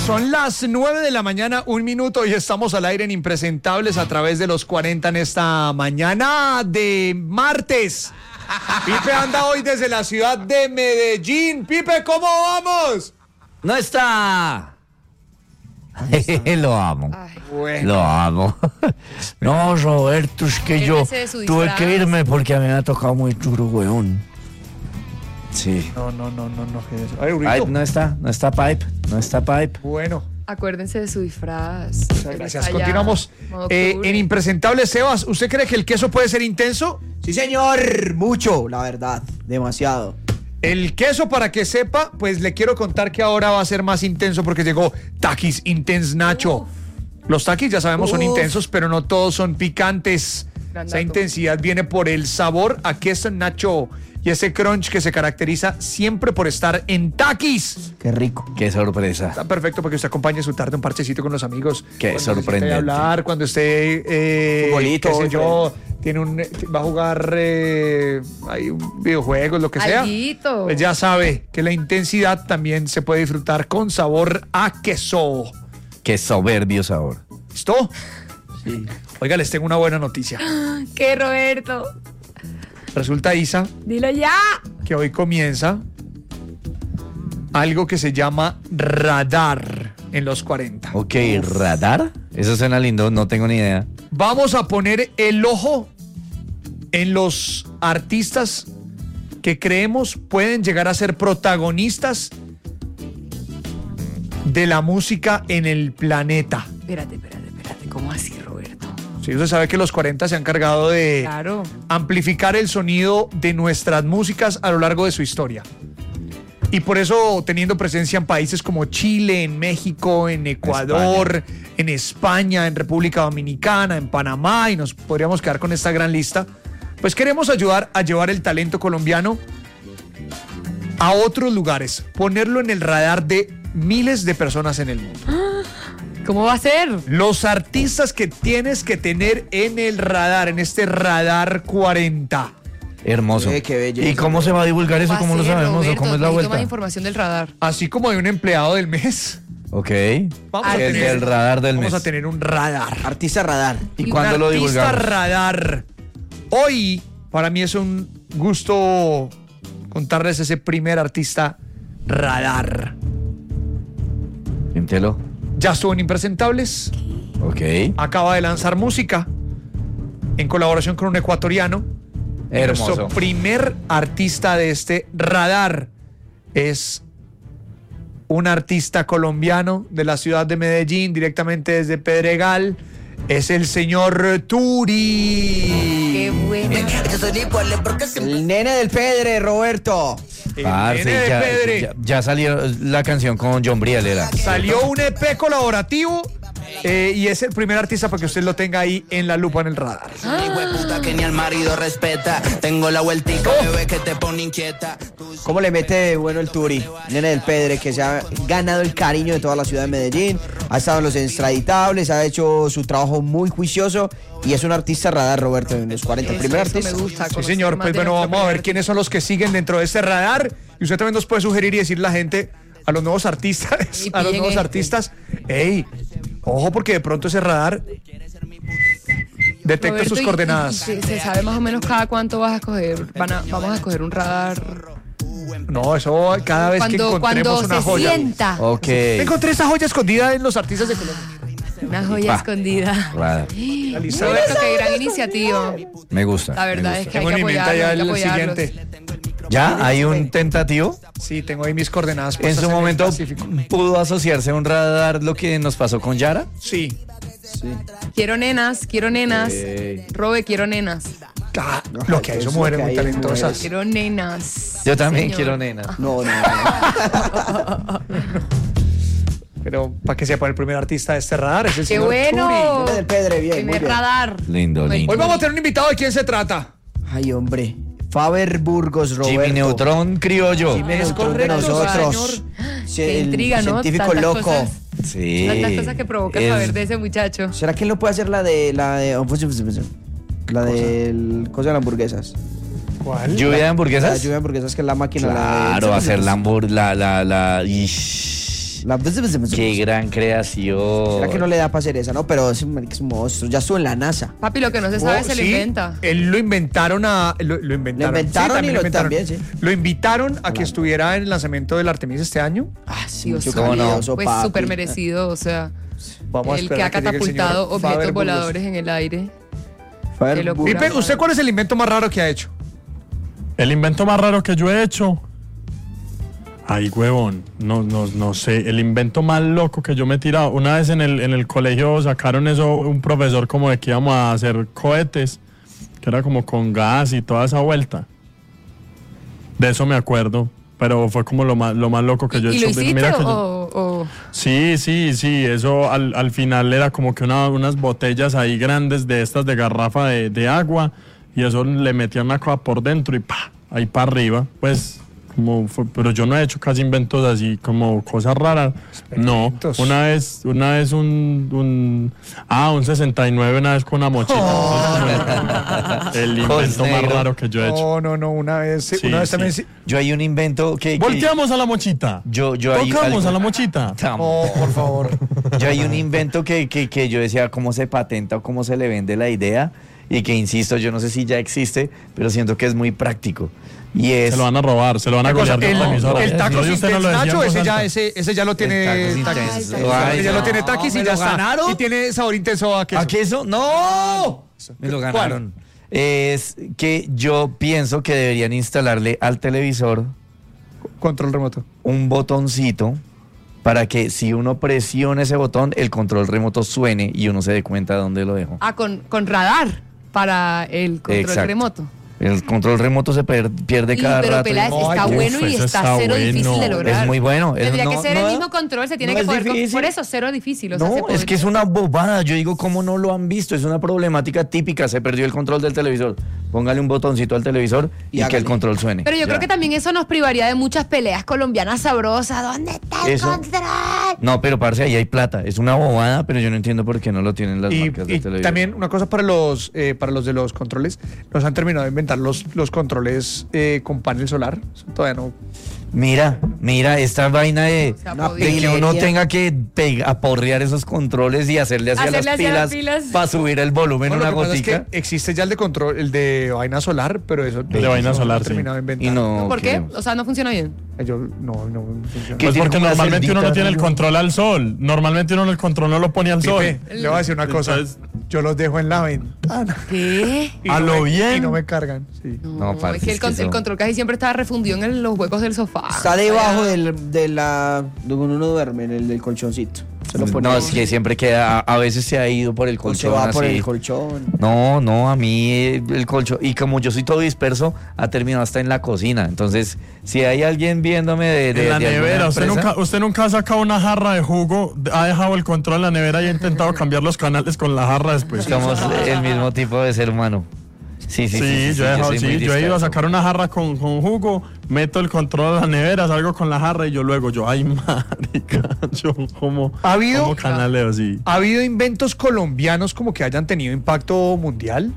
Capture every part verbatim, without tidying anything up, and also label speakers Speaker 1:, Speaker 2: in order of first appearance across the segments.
Speaker 1: Son las nueve de la mañana, un minuto, y estamos al aire en Impresentables a través de los cuarenta en esta mañana de martes. Pipe anda hoy desde la ciudad de Medellín. Pipe, ¿cómo vamos?
Speaker 2: No está. Lo amo.
Speaker 1: Bueno.
Speaker 2: Lo amo. No, Roberto, es que yo tuve que irme porque a mí me ha tocado muy duro, weón. Sí.
Speaker 1: No, no, no, no, no. ¿Qué es eso? Ay, Urito.
Speaker 2: Pipe no está, no está Pipe, no está Pipe.
Speaker 1: Bueno.
Speaker 3: Acuérdense de su disfraz.
Speaker 1: Muchas gracias. Continuamos eh, en Impresentables. Sebas, ¿usted cree que el queso puede ser intenso?
Speaker 4: Sí, señor. Mucho, la verdad. Demasiado.
Speaker 1: El queso, para que sepa, pues le quiero contar que ahora va a ser más intenso porque llegó Takis Intense Nacho. Uf. Los Takis, ya sabemos, Uf. son intensos, pero no todos son picantes. Gran Esa dato. intensidad viene por el sabor a queso Nacho y ese crunch que se caracteriza siempre por estar en Takis.
Speaker 4: Qué rico.
Speaker 2: Qué sorpresa.
Speaker 1: Está perfecto porque usted acompañe su tarde un parchecito con los amigos.
Speaker 2: Qué sorprendente.
Speaker 1: Hablar, cuando esté eh,
Speaker 4: Futbolito,
Speaker 1: qué sé yo, tiene un, va a jugar eh, hay un videojuegos, lo que sea.
Speaker 3: Alguito.
Speaker 1: Pues ya sabe que la intensidad también se puede disfrutar con sabor a queso.
Speaker 2: Qué soberbio sabor.
Speaker 1: ¿Listo?
Speaker 4: Sí.
Speaker 1: Oiga, les tengo una buena noticia.
Speaker 3: ¿Qué, Roberto?
Speaker 1: Resulta, Isa,
Speaker 3: dilo ya,
Speaker 1: que hoy comienza algo que se llama radar en los cuarenta.
Speaker 2: Ok, ¿radar? Eso suena lindo, no tengo ni idea.
Speaker 1: Vamos a poner el ojo en los artistas que creemos pueden llegar a ser protagonistas de la música en el planeta.
Speaker 3: Espérate, espérate, espérate, ¿cómo así, Roberto?
Speaker 1: Sí, usted sabe que los cuarenta se han encargado de
Speaker 3: claro.
Speaker 1: amplificar el sonido de nuestras músicas a lo largo de su historia. Y por eso, teniendo presencia en países como Chile, en México, en Ecuador, España. en España, en República Dominicana, en Panamá, y nos podríamos quedar con esta gran lista, pues queremos ayudar a llevar el talento colombiano a otros lugares, ponerlo en el radar de miles de personas en el mundo.
Speaker 3: ¿Cómo va a ser?
Speaker 1: Los artistas que tienes que tener en el radar, en este radar cuarenta.
Speaker 2: Hermoso.
Speaker 4: Eh, qué belleza.
Speaker 2: ¿Y cómo se va a divulgar eso? ¿Cómo lo sabemos?
Speaker 3: Roberto,
Speaker 2: ¿Cómo es la vuelta?
Speaker 3: Más información del radar.
Speaker 1: Así como de un empleado del mes.
Speaker 2: Ok.
Speaker 1: Vamos a
Speaker 2: es
Speaker 1: tener
Speaker 2: el radar del
Speaker 1: vamos
Speaker 2: mes.
Speaker 1: a tener un radar.
Speaker 4: Artista radar.
Speaker 2: ¿Y
Speaker 1: un
Speaker 2: cuándo lo divulgamos?
Speaker 1: Artista radar. Hoy, para mí es un gusto contarles ese primer artista radar.
Speaker 2: Siéntelo.
Speaker 1: Ya estuvo en Impresentables.
Speaker 2: Ok.
Speaker 1: Acaba de lanzar música en colaboración con un ecuatoriano.
Speaker 2: Hermoso.
Speaker 1: Nuestro primer artista de este radar es un artista colombiano de la ciudad de Medellín, directamente desde Pedregal. Es el señor
Speaker 3: Turi. Qué bueno.
Speaker 4: El nene del Pedre, Roberto.
Speaker 1: El
Speaker 2: Parce,
Speaker 1: nene de
Speaker 2: ya,
Speaker 1: Pedre.
Speaker 2: ya, ya salió la canción con John Briel, era.
Speaker 1: Salió un E P colaborativo eh, y es el primer artista para que usted lo tenga ahí en la lupa, en el radar.
Speaker 5: Que ni al marido respeta. Tengo la vueltica, bebé, que te pone inquieta.
Speaker 4: ¿Cómo le mete de bueno el Turi? Nene del Pedre, que se ha ganado el cariño de toda la ciudad de Medellín. Ha estado en los extraditables, ha hecho su trabajo muy juicioso y es un artista radar, Roberto, en los cuarenta. El
Speaker 3: Eso,
Speaker 4: primer
Speaker 3: eso
Speaker 4: artista.
Speaker 3: me gusta.
Speaker 1: Sí, señor. Pues bueno, vamos a ver quiénes son los que siguen dentro de este radar. Y usted también nos puede sugerir y decirle a la gente, a los nuevos artistas,
Speaker 3: Y
Speaker 1: a los nuevos
Speaker 3: este.
Speaker 1: artistas, hey, ojo, porque de pronto ese radar detecta
Speaker 3: Roberto,
Speaker 1: sus
Speaker 3: y-
Speaker 1: coordenadas.
Speaker 3: y- y se sabe más o menos cada cuánto vas a escoger. Van a, vamos a escoger un radar.
Speaker 1: No, eso cada vez que
Speaker 3: Cuando,
Speaker 1: encontremos
Speaker 3: cuando
Speaker 1: una
Speaker 3: se
Speaker 1: joya.
Speaker 3: sienta.
Speaker 2: Ok.
Speaker 1: Encontré esa joya escondida en los artistas de Colombia.
Speaker 3: Una joya
Speaker 2: Ah.
Speaker 3: escondida.
Speaker 2: Radar.
Speaker 1: La lista
Speaker 3: Roberto, qué gran iniciativa.
Speaker 2: Me gusta.
Speaker 3: La verdad
Speaker 2: me
Speaker 3: es
Speaker 2: gusta.
Speaker 3: que hay
Speaker 1: Tengo
Speaker 3: que
Speaker 1: en mi mente
Speaker 3: apoyarlos,
Speaker 1: ya
Speaker 3: hay que
Speaker 1: el
Speaker 3: apoyarlos.
Speaker 1: siguiente.
Speaker 2: ¿Ya hay un tentativo?
Speaker 1: Sí, tengo ahí mis coordenadas.
Speaker 2: En
Speaker 1: puestas
Speaker 2: su
Speaker 1: el
Speaker 2: momento
Speaker 1: Pacífico.
Speaker 2: pudo asociarse a un radar lo que nos pasó con Yara.
Speaker 1: Sí.
Speaker 3: Quiero nenas, quiero nenas.
Speaker 2: Ok.
Speaker 3: Robe, quiero nenas.
Speaker 1: Ah, lo que hay son
Speaker 4: Eso
Speaker 1: mujeres
Speaker 4: que
Speaker 1: muy
Speaker 4: hay,
Speaker 1: talentosas.
Speaker 3: Quiero nenas.
Speaker 2: Yo también
Speaker 3: Señor.
Speaker 2: quiero nena.
Speaker 4: No, no, no.
Speaker 1: Pero para que sepa, el primer artista de este radar es el
Speaker 3: ¡Qué
Speaker 1: señor
Speaker 3: bueno!
Speaker 1: Turi.
Speaker 4: Nene del Pedre, bien, muy
Speaker 3: Primer
Speaker 4: bien.
Speaker 3: radar.
Speaker 2: Lindo, lindo.
Speaker 1: Hoy vamos a tener un invitado. ¿De quién se trata?
Speaker 4: Ay, hombre. Faber Burgos, Roberto.
Speaker 2: Jimmy Neutron criollo.
Speaker 4: Jimmy
Speaker 1: Es
Speaker 4: Neutron de
Speaker 1: correcto,
Speaker 4: nosotros.
Speaker 1: señor.
Speaker 4: Sí,
Speaker 3: Qué
Speaker 4: el
Speaker 3: intriga, ¿no?
Speaker 4: científico
Speaker 3: Tantas
Speaker 4: loco.
Speaker 3: cosas.
Speaker 2: Sí.
Speaker 3: Tantas cosas que provoca
Speaker 2: Es-
Speaker 3: saber de ese muchacho.
Speaker 4: ¿Será que él no puede hacer la de la de la del cosa de las hamburguesas?
Speaker 1: ¿Cuál?
Speaker 2: ¿Lluvia de
Speaker 4: La
Speaker 2: hamburguesas?
Speaker 4: lluvia de hamburguesas, que es la máquina. la de-
Speaker 2: Claro, hacer la hambur... La, la, la... Ish.
Speaker 4: La-
Speaker 2: Qué gran creación.
Speaker 4: ¿Será que no le da para hacer esa? No, pero es un, es un monstruo. Ya estuvo en la NASA.
Speaker 3: Papi, lo que no se sabe
Speaker 1: Oh,
Speaker 3: se lo
Speaker 1: sí,
Speaker 3: inventa.
Speaker 1: Él lo inventaron a. Lo, lo inventaron.
Speaker 4: Lo inventaron
Speaker 1: también
Speaker 4: y lo- también, sí.
Speaker 1: Lo invitaron a que estuviera en el lanzamiento del Artemis este año.
Speaker 4: Ah, sí,
Speaker 3: Dios
Speaker 4: mucho
Speaker 3: mío,
Speaker 4: cariñoso,
Speaker 3: pues
Speaker 4: papi.
Speaker 3: súper merecido, o sea,
Speaker 1: Vamos a
Speaker 3: el
Speaker 1: esperar
Speaker 3: que ha
Speaker 1: a que llegue el
Speaker 3: catapultado
Speaker 1: señor Faber
Speaker 3: objetos
Speaker 1: Burgos.
Speaker 3: voladores en el aire.
Speaker 4: Faber
Speaker 3: Qué locura.
Speaker 1: Pipe, ¿usted cuál es el invento más raro que ha hecho?
Speaker 6: El invento más raro que yo he hecho. Ay, huevón, no, no, no sé. El invento más loco que yo me he tirado. Una vez en el, en el colegio sacaron eso, un profesor como de que íbamos a hacer cohetes, que era como con gas y toda esa vuelta. De eso me acuerdo. Pero fue como lo más, lo más loco que yo he
Speaker 3: ¿Y
Speaker 6: hecho.
Speaker 3: lo hiciste
Speaker 6: Mira que yo-
Speaker 3: o, o-
Speaker 6: Sí, sí, sí, eso al, al final era como que una- unas botellas ahí grandes de estas de garrafa de, de agua y eso le metían una cosa por dentro y pa, ahí para arriba, pues como fue- pero yo no he hecho casi inventos así como cosas raras. No,
Speaker 1: Experimentos.
Speaker 6: una vez, una vez un, un ah, un sesenta y nueve una vez con una mochila. El invento más
Speaker 2: negro.
Speaker 6: raro que yo he hecho.
Speaker 1: No, no, no. Una vez,
Speaker 6: Sí,
Speaker 1: una vez
Speaker 6: sí.
Speaker 1: también. sí-
Speaker 2: Yo hay un invento que... que-
Speaker 6: Volteamos a la mochita.
Speaker 2: Yo, yo hay
Speaker 6: Tocamos
Speaker 2: algo-
Speaker 6: a la mochita.
Speaker 2: Tam-
Speaker 1: Oh, por favor.
Speaker 2: Yo hay un invento que, que, que yo decía cómo se patenta o cómo se le vende la idea y que insisto, yo no sé si ya existe, pero siento que es muy práctico. Y es...
Speaker 6: Se lo van a robar, se lo van a
Speaker 1: Una cosa,
Speaker 6: golear de
Speaker 1: el,
Speaker 6: la emisora.
Speaker 1: el taco
Speaker 6: No, y
Speaker 1: sin
Speaker 6: usted no lo decía en
Speaker 1: Nacho,
Speaker 6: voz
Speaker 1: ese ya,
Speaker 6: alta.
Speaker 1: ese, ese ya lo tiene
Speaker 2: taco
Speaker 1: taquis.
Speaker 2: intenso.
Speaker 1: Ese
Speaker 2: Ay,
Speaker 1: ya
Speaker 2: no,
Speaker 1: lo tiene taquis y
Speaker 2: ¿me
Speaker 1: ya
Speaker 2: lo
Speaker 1: está.
Speaker 2: ganaron?
Speaker 1: Y tiene sabor intenso a queso.
Speaker 2: ¿A queso? ¡No! Me lo
Speaker 1: ¿Cuál?
Speaker 2: ganaron. Es que yo pienso que deberían instalarle al televisor
Speaker 1: Control remoto.
Speaker 2: un botoncito para que si uno presiona ese botón, el control remoto suene y uno se dé cuenta de dónde lo dejó.
Speaker 3: Ah, con, con radar para el control
Speaker 2: Exacto.
Speaker 3: remoto.
Speaker 2: El control remoto se per- pierde
Speaker 3: Y,
Speaker 2: cada
Speaker 3: pero
Speaker 2: rato.
Speaker 3: Peláez,
Speaker 1: Ay,
Speaker 3: está
Speaker 1: uf,
Speaker 3: bueno y
Speaker 6: ese
Speaker 3: está,
Speaker 6: está
Speaker 3: cero
Speaker 6: bueno.
Speaker 3: difícil de lograr.
Speaker 2: Es muy bueno. Es-
Speaker 3: Tendría
Speaker 2: no-
Speaker 3: que ser
Speaker 2: no-
Speaker 3: el mismo control, se tiene
Speaker 2: no
Speaker 3: que
Speaker 2: es
Speaker 3: poder. con-
Speaker 2: difícil.
Speaker 3: Por eso, cero difícil. O sea,
Speaker 2: No,
Speaker 3: se
Speaker 2: es
Speaker 3: podría.
Speaker 2: que es una bobada. Yo digo, ¿cómo no lo han visto? Es una problemática típica. Se perdió el control del televisor. Póngale un botoncito al televisor y,
Speaker 4: Y
Speaker 2: que
Speaker 4: hágale.
Speaker 2: el control suene.
Speaker 3: Pero yo
Speaker 2: Ya.
Speaker 3: creo que también eso nos privaría de muchas peleas colombianas sabrosas. ¿Dónde está el
Speaker 2: Eso.
Speaker 3: control?
Speaker 2: No, pero parce, ahí hay plata. Es una bobada, pero yo no entiendo por qué no lo tienen las
Speaker 1: Y,
Speaker 2: marcas de
Speaker 1: y
Speaker 2: televisor.
Speaker 1: también una cosa para los eh, para los de los controles, nos han terminado de inventar los, los controles eh, con panel solar. Eso todavía no.
Speaker 2: Mira, mira, esta vaina de,
Speaker 3: Se ha
Speaker 4: Una
Speaker 3: podido.
Speaker 2: de que uno
Speaker 4: Pilería.
Speaker 2: tenga que pe- aporrear esos controles y hacerle hacia
Speaker 3: Hacerle
Speaker 2: las
Speaker 3: hacia
Speaker 2: pilas,
Speaker 3: las pilas.
Speaker 2: para subir el volumen
Speaker 1: Bueno,
Speaker 2: una
Speaker 1: lo que pasa es
Speaker 2: gotica.
Speaker 1: que existe ya el de control, el de vaina solar, pero eso
Speaker 6: de vaina
Speaker 1: no
Speaker 6: solar,
Speaker 1: han
Speaker 6: sí.
Speaker 1: terminado de inventar.
Speaker 2: Y no.
Speaker 3: ¿Por qué?
Speaker 2: queremos.
Speaker 3: O sea, no funciona bien.
Speaker 1: Yo no, no funciona.
Speaker 2: ¿Qué?
Speaker 6: Pues
Speaker 2: tiene
Speaker 6: porque
Speaker 2: como una
Speaker 6: normalmente uno no
Speaker 2: celdita,
Speaker 6: tiene el
Speaker 2: ¿no?
Speaker 6: control al sol. Normalmente uno el control no lo pone al sol.
Speaker 1: Pipe, le voy a decir una cosa.
Speaker 6: Entonces-
Speaker 1: Yo los dejo en la ventana.
Speaker 3: ¿Qué?
Speaker 1: Y
Speaker 6: A
Speaker 1: no
Speaker 6: lo
Speaker 1: me-
Speaker 6: bien.
Speaker 1: Y no me cargan. Sí.
Speaker 3: No,
Speaker 2: parce,
Speaker 3: es que el,
Speaker 2: es que
Speaker 3: con-
Speaker 2: eso-
Speaker 3: el control casi siempre estaba refundido en el- los huecos del sofá.
Speaker 4: Está debajo del, de la. donde uno duerme, en el del colchoncito. Se lo pone.
Speaker 2: No, es que siempre queda, a, a veces se ha ido por el
Speaker 4: o se
Speaker 2: colchón
Speaker 4: va por
Speaker 2: así.
Speaker 4: el colchón.
Speaker 2: No, no, a mí eh, el colchón, y como yo soy todo disperso, ha terminado hasta en la cocina. Entonces, si hay alguien viéndome de, de,
Speaker 6: En la
Speaker 2: de alguna
Speaker 6: nevera, usted
Speaker 2: empresa-
Speaker 6: nunca, usted nunca ha sacado una jarra de jugo, ha dejado el control en la nevera y ha intentado cambiar los canales con la jarra después.
Speaker 2: Somos el mismo tipo de ser humano. Sí, sí,
Speaker 6: Sí,
Speaker 2: sí. sí,
Speaker 6: yo, he dejado-
Speaker 2: soy
Speaker 6: sí,
Speaker 2: muy
Speaker 6: yo he ido a
Speaker 2: disperso.
Speaker 6: sacar una jarra con, con jugo, meto el control a la nevera, salgo con la jarra y yo luego, yo, ay, marica, yo como,
Speaker 1: ¿Ha habido-
Speaker 6: como canaleo, sí.
Speaker 1: ¿Ha habido inventos colombianos como que hayan tenido impacto mundial?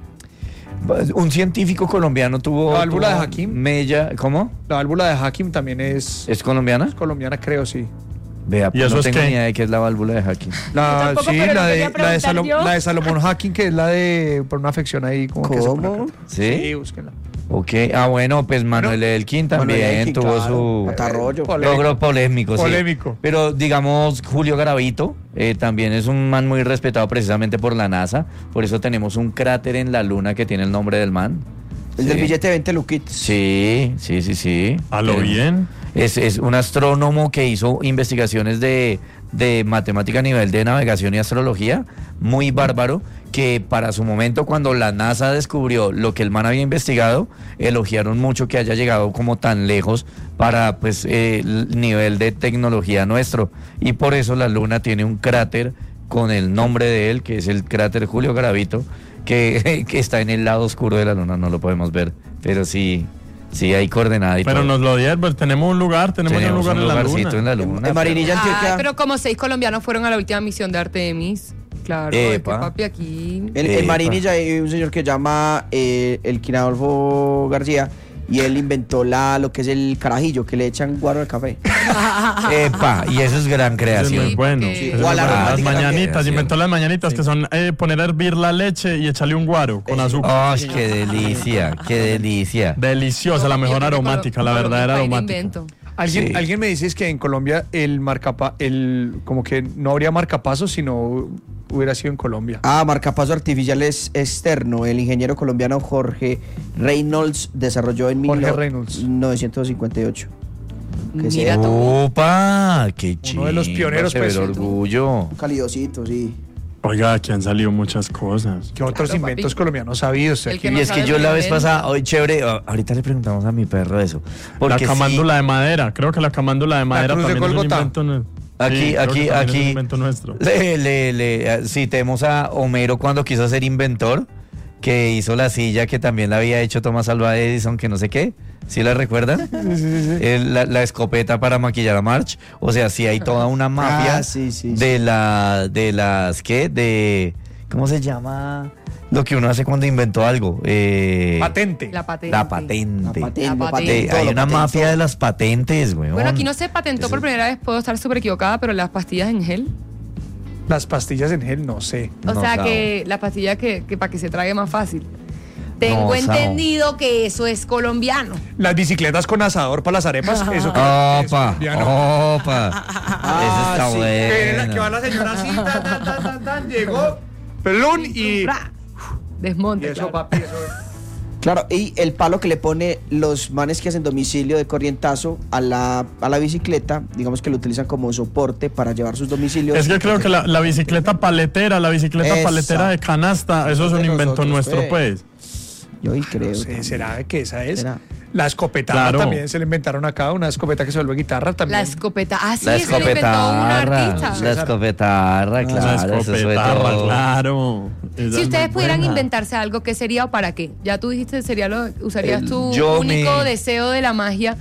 Speaker 2: Un científico colombiano tuvo.
Speaker 1: La válvula
Speaker 2: tuvo
Speaker 1: de Hakim.
Speaker 2: Mella, ¿cómo?
Speaker 1: La válvula de Hakim también es,
Speaker 2: ¿Es colombiana?
Speaker 1: es colombiana, creo, sí.
Speaker 2: Vea,
Speaker 6: ¿Y
Speaker 2: pues
Speaker 6: eso
Speaker 2: no
Speaker 6: es
Speaker 2: tengo
Speaker 6: qué?
Speaker 2: ni idea de qué es la válvula de Hakim.
Speaker 1: La,
Speaker 3: Yo tampoco,
Speaker 1: sí,
Speaker 3: pero
Speaker 1: la
Speaker 3: lo
Speaker 1: de,
Speaker 3: quería
Speaker 1: la, de Salom-
Speaker 3: preguntar yo.
Speaker 1: la de Salomón Hacking, que es la de por una afección ahí como que se pone
Speaker 4: ¿Cómo?
Speaker 1: acá.
Speaker 2: ¿Sí?
Speaker 1: Sí, búsquenla.
Speaker 2: Ok, ah bueno, pues Manuel Elkin también
Speaker 4: Manuel Elkin,
Speaker 2: tuvo
Speaker 4: claro.
Speaker 2: su
Speaker 4: Matarroyo.
Speaker 1: Polémico.
Speaker 2: logro polémico, sí.
Speaker 1: Polémico.
Speaker 2: Pero digamos Julio Garavito eh, también es un man muy respetado precisamente por la NASA, por eso tenemos un cráter en la luna que tiene el nombre del man.
Speaker 4: El
Speaker 2: Sí.
Speaker 4: del billete de veinte luquitos.
Speaker 2: Sí, sí, sí, sí.
Speaker 6: A lo
Speaker 2: Eh,
Speaker 6: bien.
Speaker 2: Es, es un astrónomo que hizo investigaciones de, de matemática a nivel de navegación y astrología, muy bárbaro, que para su momento cuando la NASA descubrió lo que el man había investigado, elogiaron mucho que haya llegado como tan lejos para pues eh, el nivel de tecnología nuestro. Y por eso la Luna tiene un cráter con el nombre de él, que es el cráter Julio Garavito, que, que está en el lado oscuro de la Luna, no lo podemos ver, pero sí... Sí, hay coordenada y
Speaker 6: Pero
Speaker 2: todo.
Speaker 6: nos lo dieron, pues tenemos un lugar, tenemos,
Speaker 2: Tenemos
Speaker 6: un lugar
Speaker 2: un
Speaker 6: en la
Speaker 2: lugarcito
Speaker 6: luna.
Speaker 2: en la
Speaker 4: En,
Speaker 2: luna.
Speaker 4: en Marinilla,
Speaker 3: Ah,
Speaker 4: Antioquia.
Speaker 3: pero como seis colombianos fueron a la última misión de Artemis. Claro, es que,
Speaker 2: Epa.
Speaker 3: papi, aquí.
Speaker 4: En, en
Speaker 2: Epa.
Speaker 4: Marinilla hay un señor que llama eh, el Quinadolfo García, y él inventó la lo que es el carajillo, que le echan guaro al café.
Speaker 2: Epa, y eso es gran
Speaker 6: Eso es
Speaker 2: creación.
Speaker 6: muy bueno.
Speaker 3: porque-
Speaker 6: Eso es
Speaker 4: O a la
Speaker 6: muy bueno. Las
Speaker 4: aromática
Speaker 6: mañanitas,
Speaker 2: también.
Speaker 6: inventó las mañanitas que son eh, poner a hervir la leche y echarle un guaro con azúcar.
Speaker 2: ¡Ay, qué delicia! ¡Qué delicia!
Speaker 6: Deliciosa, la mejor
Speaker 3: Yo creo que
Speaker 6: aromática, la
Speaker 3: Colo-
Speaker 6: verdadera
Speaker 3: Colombia
Speaker 6: aromática.
Speaker 3: invento.
Speaker 1: Alguien,
Speaker 2: Sí.
Speaker 1: alguien me dice es que en Colombia el marcapa, el como que no habría marcapasos si no hubiera sido en Colombia.
Speaker 4: Ah, marcapaso artificial es externo. El ingeniero colombiano Jorge Reynolds desarrolló en
Speaker 1: Jorge
Speaker 4: mil
Speaker 1: Reynolds.
Speaker 4: novecientos cincuenta y ocho. Que sí,
Speaker 3: Mira tú.
Speaker 2: ¡Opa! ¡Qué chido!
Speaker 1: Uno de los pioneros, pues.
Speaker 2: orgullo.
Speaker 4: calidosito, sí.
Speaker 6: Oiga, aquí han salido muchas cosas.
Speaker 1: ¿Qué otros
Speaker 3: Claro,
Speaker 1: inventos
Speaker 3: papi.
Speaker 1: colombianos sabidos?
Speaker 3: El
Speaker 1: Aquí?
Speaker 3: que no
Speaker 2: Y es que
Speaker 3: sabe
Speaker 2: yo la vez
Speaker 3: inventa.
Speaker 2: pasada, hoy chévere, a- ahorita le preguntamos a mi perro eso.
Speaker 6: La
Speaker 2: Porque sí,
Speaker 6: camándula de madera, creo que la camándula de madera
Speaker 1: Cruz de
Speaker 6: también es un
Speaker 1: Golgotá.
Speaker 6: invento. nue-
Speaker 2: Aquí,
Speaker 6: Sí, creo
Speaker 2: aquí,
Speaker 6: que también es un
Speaker 2: aquí.
Speaker 6: invento nuestro.
Speaker 2: Le, le, le, eh, citemos a Homero cuando quiso ser inventor, que hizo la silla que también la había hecho Thomas Alva Edison, que no sé qué. ¿Sí la recuerdan? El- la, la escopeta para maquillar a March. O sea, sí hay toda una mafia
Speaker 4: Ah, sí, sí,
Speaker 2: de la, de las, ¿qué? De, ¿cómo se llama? Lo que uno hace cuando inventó algo. Eh,
Speaker 1: Patente.
Speaker 3: La patente.
Speaker 2: La patente.
Speaker 4: La patente,
Speaker 3: La
Speaker 4: lo
Speaker 3: patente.
Speaker 2: De-
Speaker 4: patentó,
Speaker 2: hay
Speaker 4: lo
Speaker 2: una
Speaker 4: patentó.
Speaker 2: mafia de las patentes, güey.
Speaker 3: Bueno, aquí no se patentó por primera vez, puedo estar súper equivocada, pero las pastillas en gel.
Speaker 1: Las pastillas en gel, no sé.
Speaker 3: O
Speaker 2: No,
Speaker 3: sea,
Speaker 2: Sao.
Speaker 3: que la pastilla que, que para que se trague más fácil. Tengo
Speaker 2: No, Sao.
Speaker 3: entendido que eso es colombiano.
Speaker 1: Las bicicletas con asador para las arepas, eso que es
Speaker 2: Opa,
Speaker 1: colombiano.
Speaker 2: opa. Esa está
Speaker 4: sí.
Speaker 1: Que, la-
Speaker 2: buena.
Speaker 1: que va la señora así, tan, tan, tan, tan, tan, llegó, pelón y...
Speaker 3: Bra.
Speaker 1: Y
Speaker 3: Desmonte.
Speaker 1: eso,
Speaker 3: claro.
Speaker 1: papi, eso...
Speaker 4: Claro, y el palo que le pone los manes que hacen domicilio de corrientazo a la, a la bicicleta, digamos que lo utilizan como soporte para llevar sus domicilios.
Speaker 6: Es que creo que la, la bicicleta paletera, la bicicleta
Speaker 4: Esa.
Speaker 6: paletera de canasta, eso es un
Speaker 4: De
Speaker 6: invento
Speaker 4: nosotros,
Speaker 6: nuestro,
Speaker 4: pues.
Speaker 6: pues.
Speaker 4: Yo hoy creo.
Speaker 1: No sé, ¿será que esa es?
Speaker 4: ¿Será?
Speaker 1: La escopetada
Speaker 6: Claro.
Speaker 1: también se le inventaron acá, una escopeta que se vuelve guitarra también.
Speaker 3: La escopeta. Ah, sí,
Speaker 2: La
Speaker 3: eso lo inventó un
Speaker 2: escopetarra.
Speaker 3: artista.
Speaker 2: La escopetarra,
Speaker 6: La
Speaker 2: claro. eso sobre
Speaker 6: escopetarra,
Speaker 2: todo.
Speaker 6: claro. Esa
Speaker 3: Si
Speaker 6: es
Speaker 3: ustedes
Speaker 6: muy
Speaker 3: pudieran
Speaker 6: buena.
Speaker 3: inventarse algo, ¿qué sería o para qué? Ya tú dijiste, sería lo, usarías
Speaker 2: El-
Speaker 3: tu
Speaker 2: yo
Speaker 3: único
Speaker 2: me-
Speaker 3: deseo de la magia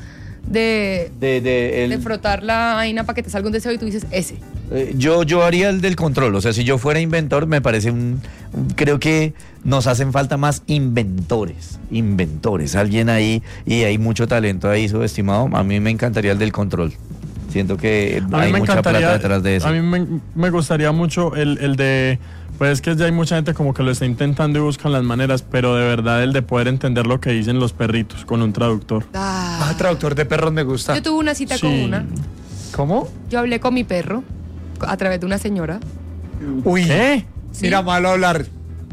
Speaker 3: de,
Speaker 2: De, de, el-
Speaker 3: de frotar la vaina para que te salga un deseo y tú dices ese.
Speaker 2: eh, yo, yo haría el del control. O sea, si yo fuera inventor, me parece un, un- Creo que nos hacen falta más inventores. Inventores. Alguien ahí, y hay mucho talento ahí subestimado. A mí me encantaría el del control. Siento que
Speaker 6: A mí
Speaker 2: hay
Speaker 6: me
Speaker 2: mucha
Speaker 6: encantaría,
Speaker 2: plata detrás de eso.
Speaker 6: a mí me, me gustaría mucho el, el de, pues es que ya hay mucha gente como que lo está intentando y buscan las maneras, pero de verdad el de poder entender lo que dicen los perritos con un traductor.
Speaker 3: Ah.
Speaker 1: Ah, traductor de perros me gusta.
Speaker 3: Yo tuve una cita con
Speaker 6: Sí.
Speaker 3: una.
Speaker 1: ¿Cómo?
Speaker 3: Yo hablé con mi perro a través de una señora.
Speaker 1: Uy,
Speaker 6: ¿Qué?
Speaker 1: mira, malo hablar.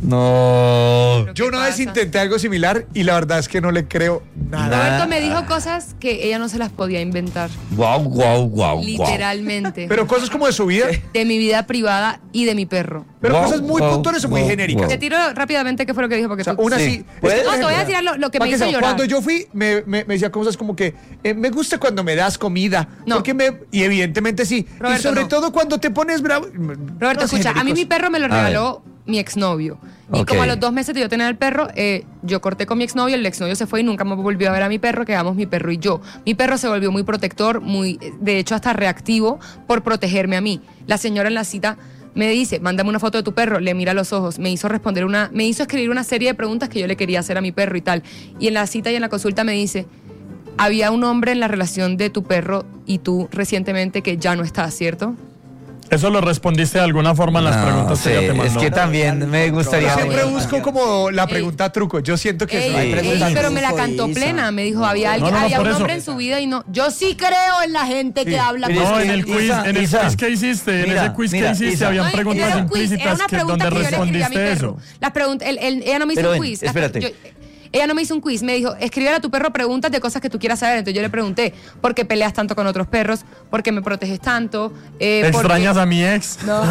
Speaker 2: No.
Speaker 3: ¿Pero
Speaker 1: Yo
Speaker 3: qué
Speaker 1: una vez
Speaker 3: pasa?
Speaker 1: intenté algo similar y la verdad es que no le creo nada.
Speaker 2: Nada.
Speaker 3: Roberto me dijo cosas que ella no se las podía inventar.
Speaker 2: Guau, guau, guau, guau.
Speaker 3: Literalmente.
Speaker 1: Pero cosas como de su vida,
Speaker 3: de mi vida privada y de mi perro.
Speaker 1: pero
Speaker 2: Guau,
Speaker 1: cosas muy
Speaker 2: guau,
Speaker 1: puntuales o muy
Speaker 2: guau,
Speaker 1: genéricas.
Speaker 3: Te tiro rápidamente qué fue lo que dijo porque
Speaker 1: O sea,
Speaker 3: tú...
Speaker 1: una
Speaker 2: Sí.
Speaker 1: sí.
Speaker 2: ¿Puedes?
Speaker 1: es que,
Speaker 3: No, te voy a
Speaker 1: por
Speaker 3: decir lo, lo que
Speaker 1: Pa'
Speaker 3: me
Speaker 1: que
Speaker 3: hizo
Speaker 1: sepa,
Speaker 3: llorar.
Speaker 1: Cuando yo fui, me, me- me decía cosas como que eh, me gusta cuando me das comida.
Speaker 3: No.
Speaker 1: Porque me, y evidentemente sí.
Speaker 3: Roberto,
Speaker 1: y sobre
Speaker 3: no.
Speaker 1: todo cuando te pones bravo.
Speaker 3: Roberto, escucha, a mí mi perro me lo
Speaker 2: A ver.
Speaker 3: regaló mi exnovio. Y
Speaker 2: Ok.
Speaker 3: como a los dos meses de yo tener el perro, eh, yo corté con mi exnovio, el exnovio se fue y nunca me volvió a ver a mi perro, quedamos mi perro y yo. Mi perro se volvió muy protector, muy, de hecho hasta reactivo por protegerme a mí. La señora en la cita me dice, mándame una foto de tu perro, le mira a los ojos, me hizo responder una, me hizo escribir una serie de preguntas que yo le quería hacer a mi perro y tal. Y en la cita y en la consulta me dice, había un hombre en la relación de tu perro y tú recientemente que ya no está, ¿cierto?
Speaker 6: ¿Eso lo respondiste de alguna forma en las
Speaker 2: No,
Speaker 6: preguntas
Speaker 2: sí,
Speaker 6: que ella te mandó?
Speaker 2: es que también me
Speaker 1: Yo
Speaker 2: gustaría.
Speaker 1: siempre
Speaker 3: Ey.
Speaker 1: busco como la
Speaker 3: Ey.
Speaker 1: pregunta truco. Yo siento que
Speaker 3: Ey,
Speaker 1: eso.
Speaker 3: ey,
Speaker 4: preguntas
Speaker 3: pero me la
Speaker 4: truco,
Speaker 3: cantó
Speaker 4: Isa.
Speaker 3: plena. Me dijo, había, alguien,
Speaker 6: no, no,
Speaker 3: había
Speaker 6: por
Speaker 3: un
Speaker 6: eso.
Speaker 3: hombre en su vida y no. Yo sí creo en la gente que habla
Speaker 2: Pero
Speaker 3: con
Speaker 6: No,
Speaker 2: es
Speaker 6: en
Speaker 2: que,
Speaker 6: el quiz,
Speaker 2: Isa,
Speaker 6: en el
Speaker 2: Isa,
Speaker 6: quiz que hiciste, en
Speaker 2: mira,
Speaker 6: ese quiz
Speaker 2: mira,
Speaker 6: que hiciste,
Speaker 2: Isa.
Speaker 6: habían
Speaker 3: No,
Speaker 6: preguntas
Speaker 3: era un quiz, era
Speaker 6: implícitas
Speaker 3: una
Speaker 6: que,
Speaker 3: pregunta
Speaker 6: donde
Speaker 3: que yo le escribí a mi
Speaker 6: respondiste
Speaker 3: perro.
Speaker 6: eso.
Speaker 3: Las preguntas, él- él- ella no me hizo
Speaker 2: Pero
Speaker 3: un
Speaker 2: ven,
Speaker 3: quiz. Las-
Speaker 2: espérate.
Speaker 3: yo- ella no me hizo un quiz, me dijo, escribe a tu perro preguntas de cosas que tú quieras saber. Entonces yo le pregunté, ¿por qué peleas tanto con otros perros? ¿Por qué me proteges tanto? Eh, ¿por qué-
Speaker 6: ¿Extrañas a mi ex?
Speaker 3: No,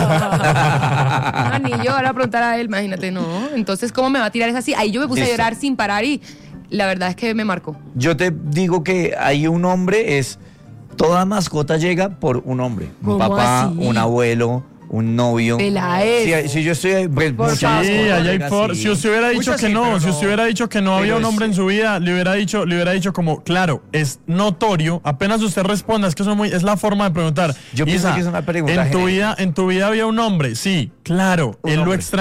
Speaker 3: no, ni yo ahora preguntar a él, imagínate, no. Entonces, ¿cómo me va a tirar esa así? Ahí yo me puse
Speaker 2: Listo.
Speaker 3: a llorar sin parar y la verdad es que me marcó.
Speaker 2: Yo te digo que hay un hombre, es. Toda mascota llega por un hombre. Un
Speaker 3: ¿Cómo
Speaker 2: papá,
Speaker 3: así?
Speaker 2: un abuelo, un novio.
Speaker 3: Peláez.
Speaker 2: Si, si yo estoy. Pues,
Speaker 3: Por
Speaker 2: muchas
Speaker 3: favor.
Speaker 6: Sí,
Speaker 2: mascotas
Speaker 6: allá hay
Speaker 2: llegan
Speaker 6: for-
Speaker 2: así.
Speaker 6: Si usted hubiera dicho
Speaker 1: Muchas
Speaker 6: que
Speaker 1: sí,
Speaker 6: no,
Speaker 1: pero
Speaker 6: si
Speaker 1: no.
Speaker 6: usted hubiera dicho que no había
Speaker 2: Pero
Speaker 6: un
Speaker 2: es-
Speaker 6: hombre en su vida, le hubiera dicho, le hubiera dicho como, claro, es notorio, apenas usted responda, es que eso es, muy, es la forma de preguntar.
Speaker 2: Yo pienso
Speaker 6: Isa,
Speaker 2: que es una pregunta
Speaker 6: en tu
Speaker 2: genérica.
Speaker 6: vida, en tu vida había un hombre, sí, claro,
Speaker 2: Un
Speaker 6: él lo
Speaker 2: hombre.
Speaker 6: extraña.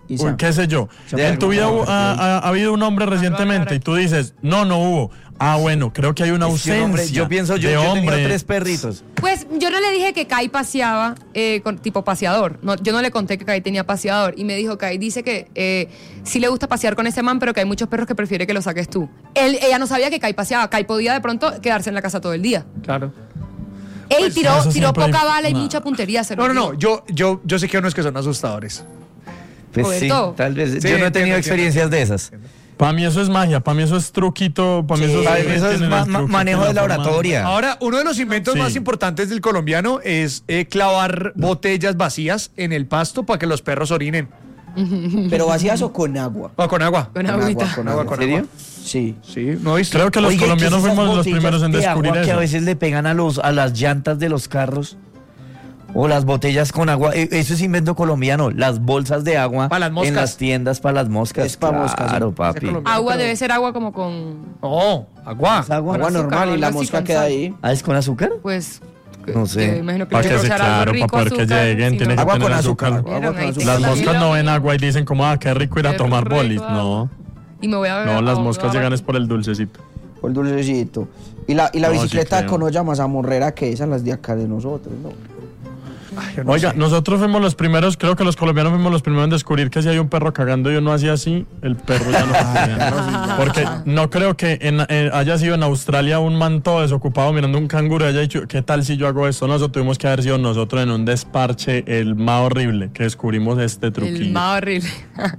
Speaker 4: Y
Speaker 6: uy,
Speaker 4: se-
Speaker 6: qué sé yo,
Speaker 4: se
Speaker 6: en tu vida
Speaker 4: perdió.
Speaker 6: hubo- ha, ha- ha habido un hombre recientemente y tú dices, no, no hubo. Ah, bueno, creo que hay una
Speaker 2: Es que un hombre-
Speaker 6: ausencia
Speaker 2: yo pienso, yo,
Speaker 6: de
Speaker 2: yo he tenido
Speaker 6: hombre.
Speaker 2: tres perritos.
Speaker 3: Pues yo no le dije que Kai paseaba eh, con tipo paseador. No, yo no le conté que Kai tenía paseador. Y me dijo, Kai dice que eh, sí le gusta pasear con ese man, pero que hay muchos perros que prefiere que lo saques tú. Él, ella no sabía que Kai paseaba. Kai podía de pronto quedarse en la casa todo el día.
Speaker 1: Claro.
Speaker 3: Ey, tiró,
Speaker 6: eso
Speaker 3: tiró
Speaker 6: siempre-
Speaker 3: poca bala y
Speaker 6: no.
Speaker 3: mucha puntería. Se lo
Speaker 1: No, no,
Speaker 3: digo.
Speaker 1: no. Yo, yo, yo sé que hay unos que son asustadores.
Speaker 2: Pues sí,
Speaker 3: Roberto.
Speaker 2: tal vez.
Speaker 1: Sí,
Speaker 2: yo no he
Speaker 1: entiendo,
Speaker 2: tenido
Speaker 1: entiendo.
Speaker 2: experiencias de esas.
Speaker 6: Para mí eso es magia, para mí eso es truquito, para mí
Speaker 4: Sí.
Speaker 6: eso,
Speaker 2: Para mí eso es
Speaker 6: tienen
Speaker 2: ma-
Speaker 6: el
Speaker 2: ma-
Speaker 6: truquito
Speaker 2: manejo
Speaker 6: en
Speaker 2: de la
Speaker 6: forma-
Speaker 2: oratoria.
Speaker 1: Ahora, uno de los inventos
Speaker 6: Sí.
Speaker 1: más importantes del colombiano es eh, clavar botellas vacías en el pasto para que los perros orinen.
Speaker 4: Pero vacías o con agua.
Speaker 1: O con agua.
Speaker 3: Con
Speaker 4: Con
Speaker 3: agüita.
Speaker 4: agua, con
Speaker 1: Agua,
Speaker 4: agua.
Speaker 1: con
Speaker 2: ¿En serio?
Speaker 1: agua.
Speaker 4: Sí.
Speaker 1: Sí, ¿no viste?
Speaker 6: Creo que los
Speaker 2: Oiga, ¿y
Speaker 6: colombianos
Speaker 2: qué es esas
Speaker 6: fuimos los
Speaker 2: botellas
Speaker 6: primeros en
Speaker 2: de
Speaker 6: descubrir
Speaker 2: agua
Speaker 6: eso.
Speaker 2: que a veces le pegan a los a las llantas de los carros o las botellas con agua. E- Eso es invento colombiano. Las bolsas de agua
Speaker 1: Pa' las moscas.
Speaker 2: en las tiendas para las moscas.
Speaker 4: Es pa' moscas,
Speaker 2: Claro,
Speaker 4: sí.
Speaker 2: papi.
Speaker 1: Ese colombiano.
Speaker 3: Agua
Speaker 1: Pero-
Speaker 3: debe ser agua como con,
Speaker 1: No, agua.
Speaker 2: ¿Es agua?
Speaker 4: Agua
Speaker 3: azúcar,
Speaker 4: normal y
Speaker 3: algo
Speaker 4: la
Speaker 3: así,
Speaker 4: mosca
Speaker 3: con
Speaker 4: queda
Speaker 3: sal.
Speaker 4: ahí.
Speaker 2: ¿Ah, es con azúcar?
Speaker 3: pues...
Speaker 2: No sé.
Speaker 3: que imagino que
Speaker 6: Para
Speaker 3: le
Speaker 6: que se
Speaker 3: echarán algo
Speaker 6: claro,
Speaker 3: rico,
Speaker 6: para poder que
Speaker 3: azúcar,
Speaker 6: lleguen,
Speaker 3: si
Speaker 6: tiene
Speaker 3: no-
Speaker 6: que
Speaker 4: Agua
Speaker 6: tener
Speaker 4: con
Speaker 6: azúcar.
Speaker 4: azúcar. Agua
Speaker 3: Vieron,
Speaker 4: con
Speaker 3: ahí
Speaker 4: azúcar.
Speaker 6: Las
Speaker 3: tengo
Speaker 6: moscas
Speaker 3: la
Speaker 6: no ven
Speaker 3: vida.
Speaker 6: agua y dicen como, ah, qué rico ir a
Speaker 3: Qué
Speaker 6: tomar
Speaker 3: rico
Speaker 6: bolis.
Speaker 3: agua.
Speaker 6: No,
Speaker 3: Y me voy a
Speaker 6: no, las
Speaker 3: a-
Speaker 6: moscas
Speaker 3: a-
Speaker 6: llegan es por el dulcecito.
Speaker 4: Por el dulcecito. Y la, y la
Speaker 6: No, sí
Speaker 4: bicicleta
Speaker 6: creo.
Speaker 4: con olla más amorrera que esas, las de acá de nosotros, ¿no?
Speaker 1: Ay, yo no
Speaker 6: Oiga,
Speaker 1: sé.
Speaker 6: nosotros fuimos los primeros, creo que los colombianos fuimos los primeros en descubrir que si hay un perro cagando y uno hacía así, el perro ya no hacía. Porque no creo que en- eh, haya sido en Australia un man todo desocupado mirando un canguro y haya dicho, ¿qué tal si yo hago esto? Nosotros tuvimos que haber sido nosotros en un desparche el más horrible que descubrimos este
Speaker 3: El
Speaker 6: truquillo.
Speaker 3: más horrible.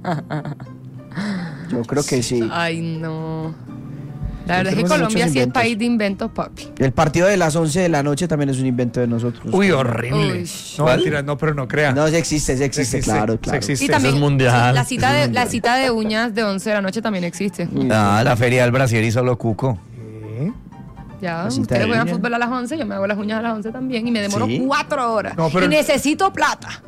Speaker 4: Yo creo que sí.
Speaker 3: Ay, no. La verdad es que
Speaker 4: Tenemos
Speaker 3: Colombia
Speaker 4: muchos
Speaker 3: sí es
Speaker 4: inventos.
Speaker 3: país de inventos, papi.
Speaker 4: El partido de las once de la noche también es un invento de nosotros.
Speaker 1: Uy, horrible.
Speaker 3: Uy.
Speaker 1: No,
Speaker 2: ¿Cuál?
Speaker 1: mentira, no, pero no crea.
Speaker 4: No, sí existe, sí existe, claro,
Speaker 1: sí
Speaker 4: claro.
Speaker 1: existe.
Speaker 3: Y también
Speaker 6: es mundial.
Speaker 3: La cita, de, la cita de uñas de once de la noche también existe.
Speaker 2: Ah, la feria del Brasier y solo cuco.
Speaker 1: ¿Eh?
Speaker 3: Ya,
Speaker 4: La cita
Speaker 3: ustedes
Speaker 4: de
Speaker 3: juegan
Speaker 4: uñas.
Speaker 3: fútbol a las once, yo me hago las uñas a las once también y me demoro
Speaker 4: Sí.
Speaker 3: cuatro horas.
Speaker 1: No, pero-
Speaker 3: Y necesito plata.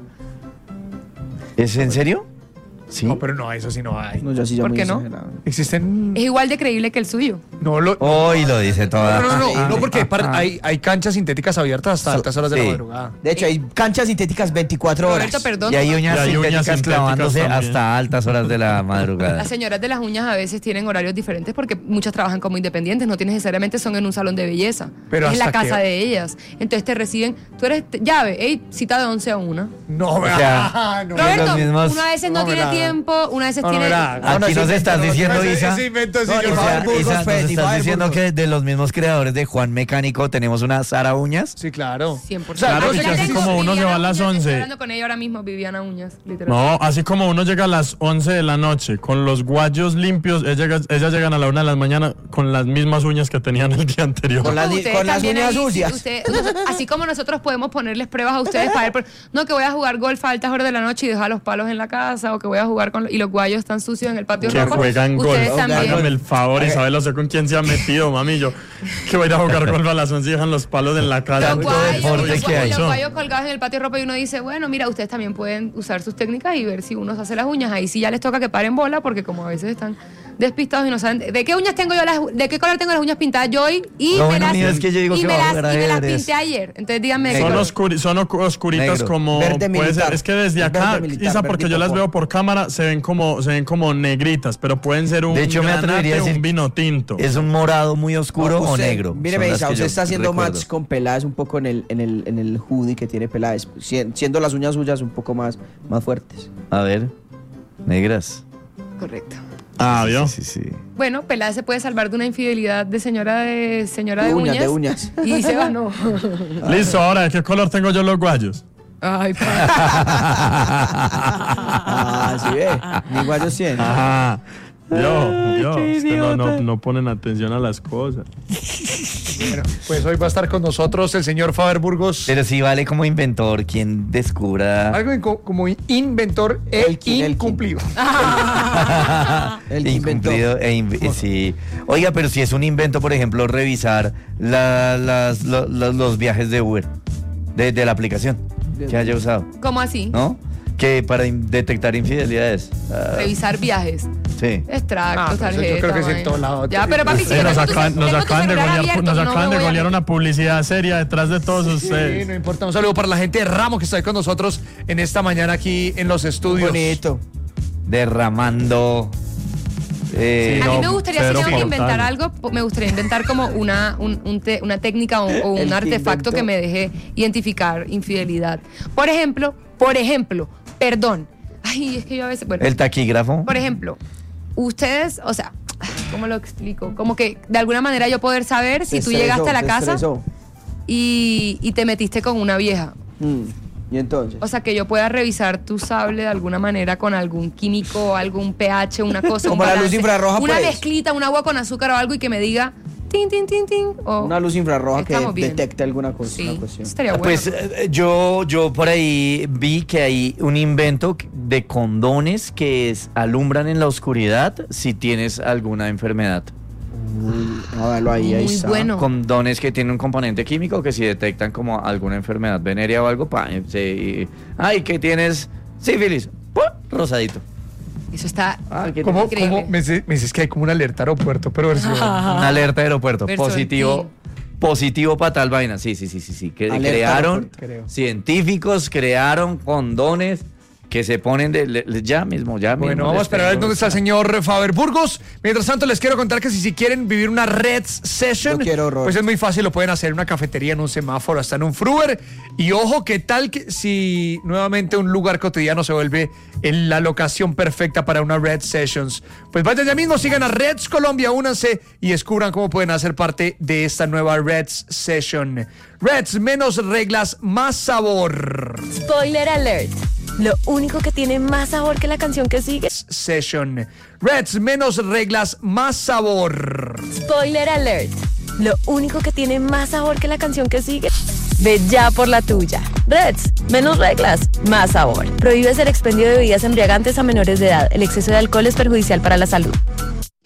Speaker 2: ¿Es en serio? Sí.
Speaker 1: No, pero no, eso sí no hay.
Speaker 4: No, yo sí ya
Speaker 3: ¿Por
Speaker 4: muy
Speaker 3: qué no?
Speaker 4: exagerado.
Speaker 1: Existen.
Speaker 3: Es igual de creíble que el suyo.
Speaker 1: No, lo.
Speaker 2: Hoy lo dice toda.
Speaker 1: No, no, no,
Speaker 4: Ah,
Speaker 1: no, porque hay, par-
Speaker 4: ah.
Speaker 1: hay, hay canchas sintéticas abiertas hasta
Speaker 2: So-
Speaker 1: altas horas de
Speaker 2: sí.
Speaker 1: la madrugada.
Speaker 4: De hecho, hay canchas sintéticas veinticuatro horas.
Speaker 3: Roberto, perdón.
Speaker 2: Y hay uñas
Speaker 6: Y hay uñas
Speaker 2: sintéticas
Speaker 6: sintéticas
Speaker 2: clavándose
Speaker 6: también.
Speaker 2: hasta altas horas de la madrugada.
Speaker 3: Las señoras de las uñas a veces tienen horarios diferentes porque muchas trabajan como independientes, no necesariamente son en un salón de belleza.
Speaker 1: Pero
Speaker 3: es en la
Speaker 1: ¿hasta qué
Speaker 3: casa
Speaker 1: hora?
Speaker 3: de ellas. Entonces te reciben, tú eres t- llave, hey, cita de once a una.
Speaker 1: No,
Speaker 2: O sea,
Speaker 1: ah, no.
Speaker 2: Roberto,
Speaker 3: Roberto,
Speaker 2: los mismos-
Speaker 3: una veces no,
Speaker 1: No,
Speaker 3: tiene
Speaker 1: mira.
Speaker 3: tiempo, una veces
Speaker 1: No, no,
Speaker 3: tiene...
Speaker 1: mira.
Speaker 4: Ah, no,
Speaker 2: Aquí
Speaker 4: ese
Speaker 2: nos estás
Speaker 4: invento,
Speaker 2: diciendo,
Speaker 1: ese-
Speaker 2: Isa.
Speaker 1: ese invento sí,
Speaker 4: No,
Speaker 1: yo
Speaker 4: ni
Speaker 1: no-
Speaker 2: O sea,
Speaker 4: Faber Burgos,
Speaker 2: Isa,
Speaker 4: pues,
Speaker 2: nos
Speaker 4: ni
Speaker 2: estás
Speaker 4: Faber
Speaker 2: diciendo
Speaker 4: Burgos.
Speaker 2: que de los mismos creadores de Juan Mecánico tenemos una Sara Uñas.
Speaker 1: Sí, claro.
Speaker 3: cien por ciento.
Speaker 6: Claro,
Speaker 3: Yo
Speaker 6: y que
Speaker 3: la
Speaker 6: así
Speaker 3: tengo,
Speaker 6: como uno se va a las
Speaker 3: Viviana Uñas, estoy
Speaker 6: once.
Speaker 3: hablando con ella ahora mismo, Viviana Uñas, literal.
Speaker 6: No, así como uno llega a las once de la noche con los guayos limpios, ellas, llega- ellas llegan a la una de la mañana con las mismas uñas que tenían el día anterior.
Speaker 4: Con las-
Speaker 3: Ustedes
Speaker 4: con las
Speaker 3: también
Speaker 4: uñas
Speaker 3: ahí, sí,
Speaker 4: sucias.
Speaker 3: usted- nosotros- así como nosotros podemos ponerles pruebas a ustedes para ver, por- no que voy a jugar golf a altas horas de la noche y dejar los palos en la casa, o que voy a jugar con y los guayos están sucios en el patio
Speaker 6: Que
Speaker 3: rojo.
Speaker 6: juegan golf.
Speaker 3: Ustedes también.
Speaker 6: Hágame el favor, Isabel, no sé con quién se ha metido, mami. Yo que voy a ir a jugar golf a las once y dejan los palos en la casa.
Speaker 3: Los
Speaker 2: Tanto
Speaker 3: guayos,
Speaker 2: deporte
Speaker 3: los,
Speaker 2: que hay.
Speaker 3: guayos, los guayos colgados en el patio ropa y uno dice, bueno, mira, ustedes también pueden usar sus técnicas y ver si uno se hace las uñas. Ahí sí ya les toca que paren bola porque como a veces están despistados y no saben de qué uñas tengo yo las, de qué color tengo las uñas pintadas yo hoy y
Speaker 2: Lo
Speaker 3: me
Speaker 2: bueno
Speaker 3: las,
Speaker 2: mío es que yo digo
Speaker 3: y
Speaker 2: que
Speaker 3: me
Speaker 2: va a
Speaker 3: las,
Speaker 2: jugar
Speaker 3: y me las
Speaker 2: ajedrez.
Speaker 3: pinté ayer. Entonces díganme de qué
Speaker 6: Son,
Speaker 3: color.
Speaker 6: oscuri- son ocu- oscuritas
Speaker 2: Negro.
Speaker 6: como
Speaker 4: Verde
Speaker 6: puede ser,
Speaker 4: militar.
Speaker 6: es que desde acá,
Speaker 4: Verde militar,
Speaker 6: Isa, porque
Speaker 4: verde
Speaker 6: yo las
Speaker 4: popó.
Speaker 6: veo por cámara, se ven como se ven como negritas, pero pueden ser un
Speaker 2: De hecho, me atrevería a
Speaker 6: granate,
Speaker 2: decir
Speaker 6: un vino tinto.
Speaker 2: ¿Es un morado muy oscuro
Speaker 4: No,
Speaker 2: o
Speaker 4: usted-
Speaker 2: negro?
Speaker 4: Mire,
Speaker 2: Son las
Speaker 4: Isa,
Speaker 2: que
Speaker 4: usted
Speaker 2: yo
Speaker 4: está haciendo
Speaker 2: recuerdo.
Speaker 4: match con Peláez un poco en el, en el, en el hoodie que tiene Peláez, si- siendo las uñas suyas un poco más, más fuertes.
Speaker 2: A ver, negras.
Speaker 3: Correcto.
Speaker 6: Ah, ¿vio?
Speaker 2: Sí, sí, sí.
Speaker 3: Bueno, Peláez se puede salvar de una infidelidad de señora de señora de,
Speaker 4: De uñas,
Speaker 3: uñas,
Speaker 4: de uñas.
Speaker 3: y se ganó.
Speaker 6: Listo, ahora, ¿de qué color tengo yo los guayos?
Speaker 3: Ay, pa-
Speaker 4: Ah, sí ve. Ni guayos tiene.
Speaker 6: Ajá. Yo, yo, usted no, no, no ponen atención a las cosas.
Speaker 1: Bueno, pues hoy va a estar con nosotros el señor Faber Burgos.
Speaker 2: Pero sí vale como inventor quien descubra.
Speaker 1: Algo inco- como inventor e
Speaker 4: Elkin, Elkin.
Speaker 1: incumplido.
Speaker 4: El que inventó.
Speaker 2: Incumplido e inv- sí. Oiga, pero si es un invento, por ejemplo, revisar la- las, lo- lo- los viajes de Uber, de, de la aplicación que haya usado,
Speaker 3: ¿Cómo así?
Speaker 2: ¿no? Que para in- detectar infidelidades. Ah,
Speaker 3: Revisar viajes.
Speaker 2: sí.
Speaker 3: Extractos,
Speaker 1: Ah, pero eso yo
Speaker 3: tarjetas.
Speaker 1: creo que es en
Speaker 3: vaina.
Speaker 1: todo lado.
Speaker 3: Ya, pero papi, si
Speaker 6: Sí,
Speaker 3: yo
Speaker 6: nos
Speaker 3: tengo tu
Speaker 6: acaban,
Speaker 3: cel-
Speaker 6: nos
Speaker 3: tengo tu
Speaker 6: acaban de
Speaker 3: celular
Speaker 6: golear,
Speaker 3: abierto,
Speaker 6: nos
Speaker 3: no
Speaker 6: acaban
Speaker 3: me
Speaker 6: de
Speaker 3: voy a
Speaker 6: golear
Speaker 3: meter.
Speaker 6: una publicidad seria detrás de todos
Speaker 1: Sí,
Speaker 6: ustedes.
Speaker 1: no importa. Un saludo para la gente de Ramos que está ahí con nosotros en esta mañana aquí en los estudios.
Speaker 4: Bonito.
Speaker 2: derramando. eh,
Speaker 6: Sí,
Speaker 3: A mí
Speaker 6: no,
Speaker 3: me gustaría, si
Speaker 6: cero
Speaker 3: tengo que
Speaker 6: portal.
Speaker 3: inventar algo, po- me gustaría inventar como una, un- un te- una técnica o, o
Speaker 4: El
Speaker 3: un
Speaker 4: que
Speaker 3: artefacto
Speaker 4: inventó.
Speaker 3: que me deje identificar infidelidad. Por ejemplo, por ejemplo, perdón. Ay, es que yo a veces, bueno,
Speaker 2: El taquígrafo.
Speaker 3: por ejemplo, ustedes, o sea, ¿cómo lo explico? Como que de alguna manera yo poder saber si
Speaker 4: Te
Speaker 3: tú
Speaker 4: estresó,
Speaker 3: llegaste a la
Speaker 4: te
Speaker 3: casa
Speaker 4: estresó.
Speaker 3: y, y te metiste con una vieja.
Speaker 4: Mm, Y entonces.
Speaker 3: O sea, que yo pueda revisar tu sable de alguna manera con algún químico, algún pH, una cosa.
Speaker 4: Como
Speaker 3: un
Speaker 4: la luz
Speaker 3: balance,
Speaker 4: infrarroja,
Speaker 3: Una
Speaker 4: pues.
Speaker 3: mezclita, un agua con azúcar o algo y que me diga tin, tin, tin, tin. O,
Speaker 4: Una luz infrarroja que
Speaker 3: estamos bien.
Speaker 4: detecte alguna cosa.
Speaker 3: Sí,
Speaker 4: una cuestión.
Speaker 3: estaría bueno.
Speaker 2: Pues eh, yo, yo por ahí vi que hay un invento de condones que es- alumbran en la oscuridad si tienes alguna enfermedad.
Speaker 4: Uy, a verlo ahí, ahí
Speaker 3: Muy
Speaker 4: está.
Speaker 3: bueno.
Speaker 2: Condones que tienen un componente químico que si detectan como alguna enfermedad venérea o algo, pa, se- ay, que tienes sífilis, ¡pum! Rosadito.
Speaker 3: Eso está
Speaker 2: Ah, ¿qué
Speaker 1: ¿Cómo,
Speaker 3: Increíble.
Speaker 1: cómo me, dices, me dices que hay como una alerta aeropuerto, pero versión.
Speaker 2: Una alerta de aeropuerto.
Speaker 3: Versión
Speaker 2: Positivo.
Speaker 3: sí.
Speaker 2: Positivo para tal vaina. Sí, sí, sí, sí, sí. Que
Speaker 4: Alerta
Speaker 2: crearon,
Speaker 4: aeropuerto,
Speaker 1: creo.
Speaker 2: científicos crearon condones que se ponen de, le- le- ya mismo, ya mismo.
Speaker 1: Bueno, vamos a
Speaker 2: les
Speaker 1: esperar a ver
Speaker 2: tengo-
Speaker 1: dónde está el señor Faber Burgos. Mientras tanto, les quiero contar que si, si quieren vivir una Reds Session,
Speaker 4: Yo quiero, Robert.
Speaker 1: pues es muy fácil, lo pueden hacer en una cafetería, en un semáforo, hasta en un fruver. Y ojo, ¿qué tal que si nuevamente un lugar cotidiano se vuelve en la locación perfecta para una Reds Sessions? Pues vayan ya mismo, sigan a Reds Colombia, únanse y descubran cómo pueden hacer parte de esta nueva Reds Session. Reds, menos reglas, más sabor.
Speaker 7: Spoiler alert. Lo único que tiene más sabor que la canción que sigue.
Speaker 1: Session. Reds, menos reglas, más sabor.
Speaker 7: Spoiler alert. Lo único que tiene más sabor que la canción que sigue. Ve ya por la tuya. Reds, menos reglas, más sabor. Prohíbes el expendio de bebidas embriagantes a menores de edad. El exceso de alcohol es perjudicial para la salud.